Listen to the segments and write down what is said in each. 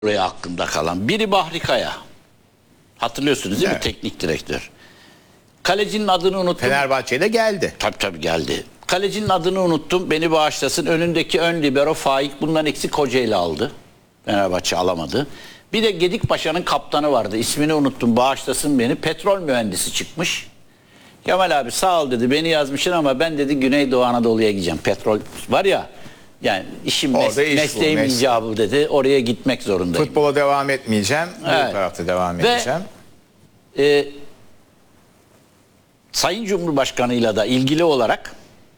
buraya aklımda kalan. Biri Bahri Kaya. Hatırlıyorsunuz değil mi? Evet. Teknik direktör. Kalecinin adını unuttum. Fenerbahçe'de geldi. Tabii geldi. Kalecinin adını unuttum. Beni bağışlasın. Önündeki ön libero Faik bundan eksik Kocaeli aldı. Fenerbahçe alamadı. Bir de Gedikpaşa'nın kaptanı vardı. İsmini unuttum. Bağışlasın beni. Petrol mühendisi çıkmış. Kemal abi sağ ol dedi. Beni yazmışsın ama ben dedi Güneydoğu Anadolu'ya gideceğim. Petrol var ya. Yani işim mesleğim icabı dedi. Oraya gitmek zorundayım. Futbola devam etmeyeceğim. Evet. Bu tarafta devam edeceğim. Sayın Cumhurbaşkanı'yla da ilgili olarak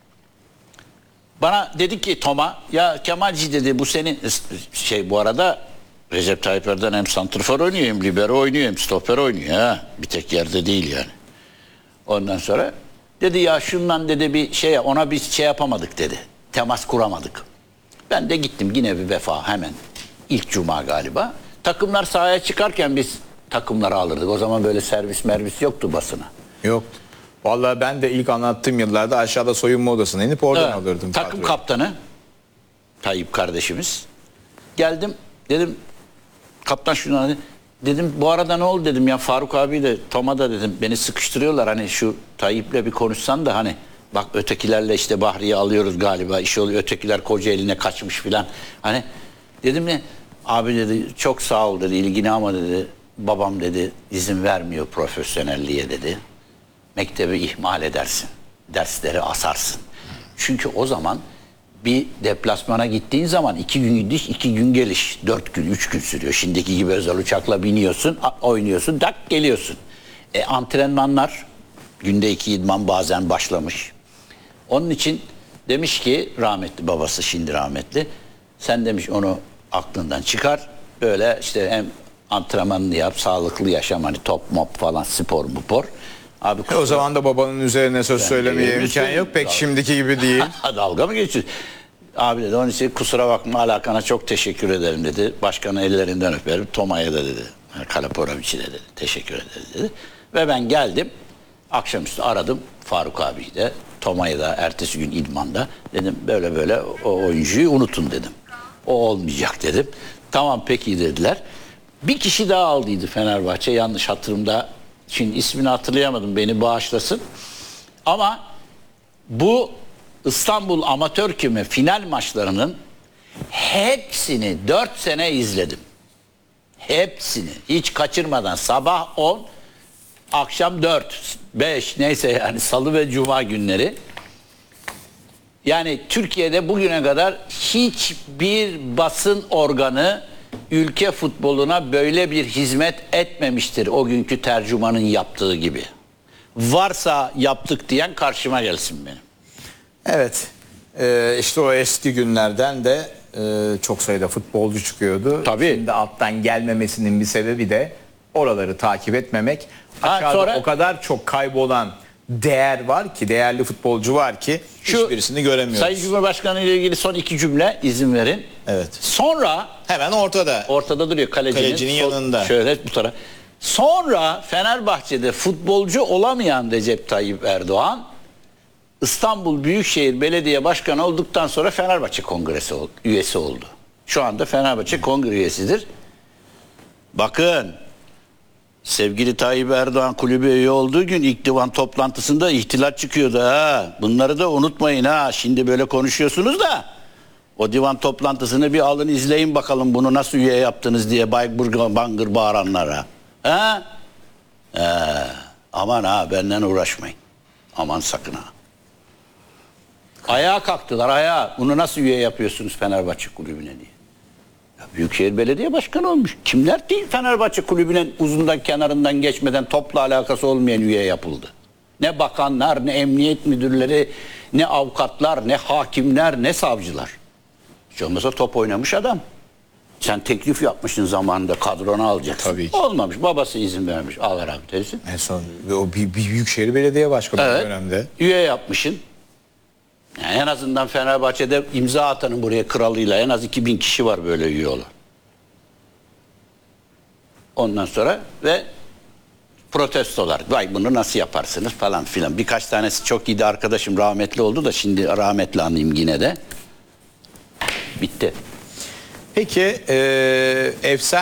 bana dedi ki Toma ya Kemalci dedi bu senin bu arada Recep Tayyip Erdoğan hem santrfor oynuyor hem libero oynuyor hem stoper oynuyor ha. Bir tek yerde değil yani. Ondan sonra dedi ya şundan dedi bir ona bir yapamadık dedi. Temas kuramadık. Ben de gittim yine bir vefa hemen. İlk cuma galiba. Takımlar sahaya çıkarken biz takımları alırdık. O zaman böyle servis yoktu basına. Yok. Vallahi ben de ilk anlattığım yıllarda aşağıda soyunma odasına inip oradan alırdım. Takım kadroyu. kaptanı Tayyip kardeşimiz. Geldim dedim kaptan şunu dedim bu arada ne oldu dedim ya Faruk abi de Toma da dedim beni sıkıştırıyorlar hani şu Tayyip'le bir konuşsan da hani bak ötekilerle işte Bahri'yi alıyoruz galiba iş oluyor ötekiler Kocaeli'ne kaçmış filan hani dedim ne abi dedi çok sağ ol dedi ilgini ama dedi babam dedi izin vermiyor profesyonelliğe dedi. Mektebi ihmal edersin. Dersleri asarsın. Çünkü o zaman bir deplasmana gittiğin zaman 2 gün gidiş, 2 gün geliş. 4 gün, 3 gün sürüyor. Şimdiki gibi özel uçakla biniyorsun, oynuyorsun, geliyorsun. Antrenmanlar, günde 2 idman bazen başlamış. Onun için demiş ki rahmetli babası şimdi rahmetli. Sen demiş onu aklından çıkar. Böyle işte hem antrenmanını yap, sağlıklı yaşam hani top mop falan spor mupor. Abi O zaman da babanın üzerine söz söylemeye imkan yok. Pek şimdiki gibi değil. Dalga mı geçiyorsun? Abi dedi onun için kusura bakma alakana çok teşekkür ederim dedi. Başkanın ellerinden öperim. Toma'ya da dedi. Kalaporovic'e de dedi. Teşekkür ederiz dedi. Ve ben geldim. Akşamüstü aradım Faruk abiyi de. Toma'ya da ertesi gün idmanda. Dedim böyle o oyuncuyu unutun dedim. O olmayacak dedim. Tamam peki dediler. Bir kişi daha aldıydı Fenerbahçe yanlış hatırımda. Şimdi ismini hatırlayamadım beni bağışlasın. Ama bu İstanbul Amatör Küme final maçlarının hepsini 4 sene izledim. Hepsini hiç kaçırmadan sabah 10 akşam 4 5 neyse yani salı ve cuma günleri. Yani Türkiye'de bugüne kadar hiçbir basın organı ülke futboluna böyle bir hizmet etmemiştir o günkü tercümanın yaptığı gibi. Varsa yaptık diyen karşıma gelsin benim. Evet. İşte o eski günlerden de çok sayıda futbolcu çıkıyordu. Tabii. Şimdi alttan gelmemesinin bir sebebi de oraları takip etmemek. Aşağıda sonra, o kadar çok kaybolan değer var ki, değerli futbolcu var ki hiçbirisini göremiyoruz. Sayın Cumhurbaşkanı ile ilgili son 2 cümle izin verin. Evet. Sonra hemen ortada duruyor kalecinin yanında. Şöyle bu taraf. Sonra Fenerbahçe'de futbolcu olamayan Recep Tayyip Erdoğan İstanbul Büyükşehir Belediye Başkanı olduktan sonra Fenerbahçe Kongresi üyesi oldu. Şu anda Fenerbahçe Kongre üyesidir. Bakın sevgili Tayyip Erdoğan kulübe üye olduğu gün ilk divan toplantısında ihtilal çıkıyordu ha. Bunları da unutmayın ha. Şimdi böyle konuşuyorsunuz da o divan toplantısını bir alın izleyin bakalım bunu nasıl üye yaptınız diye baygır bangır bağıranlara. Ha? Aman ha benden uğraşmayın. Aman sakın ha. Ayağa kalktılar ayağa. Bunu nasıl üye yapıyorsunuz Fenerbahçe kulübüne diye. Ya Büyükşehir Belediye Başkanı olmuş. Kimler değil Fenerbahçe kulübüne uzundan kenarından geçmeden topla alakası olmayan üye yapıldı. Ne bakanlar, ne emniyet müdürleri, ne avukatlar, ne hakimler, ne savcılar. Hiç olmazsa top oynamış adam. Sen teklif yapmışsın zamanında kadronu alacaksın. Tabii ki. Olmamış. Babası izin vermiş. Al rahmet eylesin. En son o bir Büyükşehir Belediye Başkanı evet, dönemde. Üye yapmışsın. Yani en azından Fenerbahçe'de imza atanın buraya kralıyla en az 2000 kişi var böyle üye olan. Ondan sonra ve protestolar. Vay bunu nasıl yaparsınız falan filan. Birkaç tanesi çok iyiydi arkadaşım rahmetli oldu da şimdi rahmetli anayım yine de. Bitti. Peki efsane